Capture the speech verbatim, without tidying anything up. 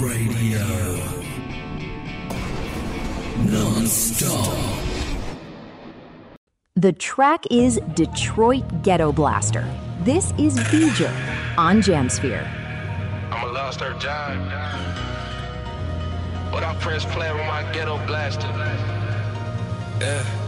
Radio. Non-stop. The track is Detroit Ghetto Blaster. This is Beeger on Jamsphere. I'm a lost her job, but I press play with my ghetto blaster. Yeah.